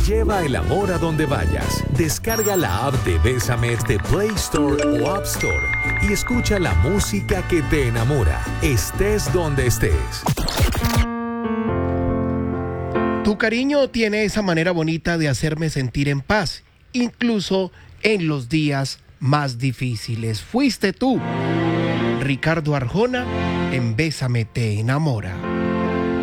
Lleva el amor a donde vayas. Descarga la app de Bésame de Play Store o App Store y escucha la música que te enamora, estés donde estés. Tu cariño tiene esa manera bonita de hacerme sentir en paz, incluso en los días más difíciles. Fuiste tú, Ricardo Arjona, en Bésame te enamora.